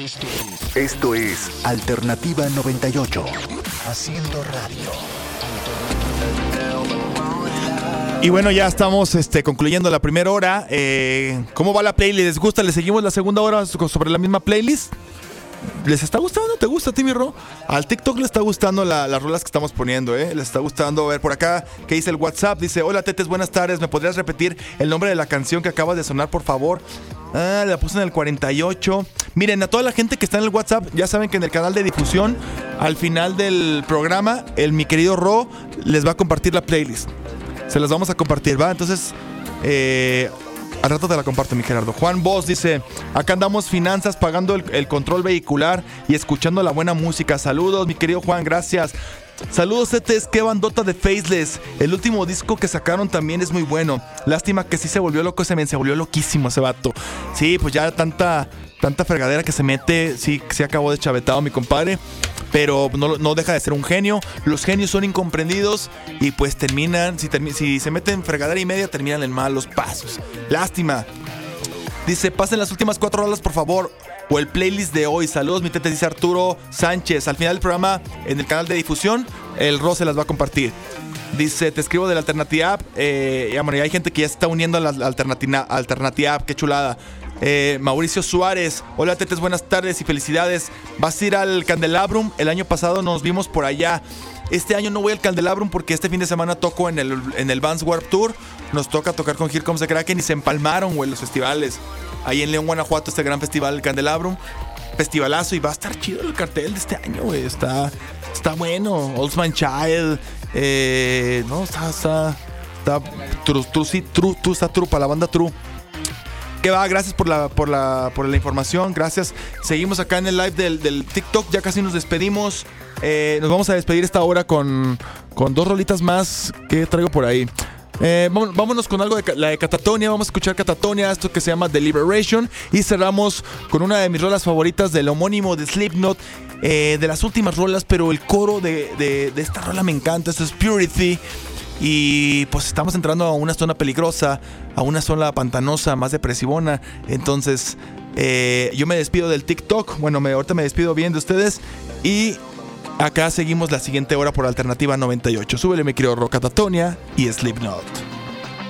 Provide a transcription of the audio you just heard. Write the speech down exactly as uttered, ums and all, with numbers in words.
Esto es, Esto es Alternativa noventa y ocho. Haciendo radio. Y bueno, ya estamos este, concluyendo la primera hora. Eh, ¿Cómo va la playlist? ¿Les gusta? ¿Les seguimos la segunda hora sobre la misma playlist? ¿Les está gustando? ¿Te gusta a ti, mi Ro? Al TikTok le está gustando la, las rolas que estamos poniendo, ¿eh? Les está gustando. A ver, por acá, ¿qué dice el WhatsApp? Dice, hola, Tetes, buenas tardes. ¿Me podrías repetir el nombre de la canción que acaba de sonar, por favor? Ah, la puse en el cuarenta y ocho. Miren, a toda la gente que está en el WhatsApp, ya saben que en el canal de difusión, al final del programa, el mi querido Ro les va a compartir la playlist. Se las vamos a compartir, ¿va? Entonces, eh... al rato te la comparto, mi Gerardo. Juan Bosch dice, acá andamos finanzas, pagando el, el control vehicular y escuchando la buena música. Saludos, mi querido Juan, gracias. Saludos, Cetes, qué bandota de Faceless. El último disco que sacaron también es muy bueno. Lástima que sí se volvió loco ese men, se volvió loquísimo ese vato. Sí, pues ya tanta, tanta fregadera que se mete, sí, sí acabó de chavetado mi compadre. Pero no, no deja de ser un genio. Los genios son incomprendidos y pues terminan, si, termi- si se meten en fregadera y media, terminan en malos pasos. Lástima. Dice, pasen las últimas cuatro rolas, por favor, o el playlist de hoy. Saludos, mi tete, dice Arturo Sánchez. Al final del programa, en el canal de difusión, el Ro se las va a compartir. Dice, te escribo de la Alternativa App. Eh, ya, bueno, ya hay gente que ya se está uniendo a la Alternativa, Alternativa App. Qué chulada. Eh, Mauricio Suárez, hola Tetes, buenas tardes y felicidades. ¿Vas a ir al Candelabrum? El año pasado nos vimos por allá. Este año no voy al Candelabrum porque este fin de semana toco en el, en el Vans Warped Tour. Nos toca tocar con Here Comes the Kraken y se empalmaron, güey, los festivales. Ahí en León, Guanajuato, este gran festival, el Candelabrum. Festivalazo, y va a estar chido el cartel de este año, güey. Está, está bueno. Old Man Child. Eh, no, está, está, está, true, true, sí, true, true, está true, para la banda True. ¿Qué va? Gracias por la, por la, por la información, gracias. Seguimos acá en el live del, del TikTok, ya casi nos despedimos. Eh, nos vamos a despedir esta hora con, con dos rolitas más que traigo por ahí. Eh, vámonos con algo de la de Catatonia. Vamos a escuchar Catatonia, esto que se llama The Liberation. Y cerramos con una de mis rolas favoritas del homónimo de Slipknot, eh, de las últimas rolas, pero el coro de, de, de esta rola me encanta. Esto es Purity. Y pues estamos entrando a una zona peligrosa, a una zona pantanosa, más depresivona. Entonces eh, yo me despido del TikTok. Bueno, me, ahorita me despido bien de ustedes. Y acá seguimos la siguiente hora por Alternativa noventa y ocho. Súbele, mi querido Ro, Catatonia y Slipknot.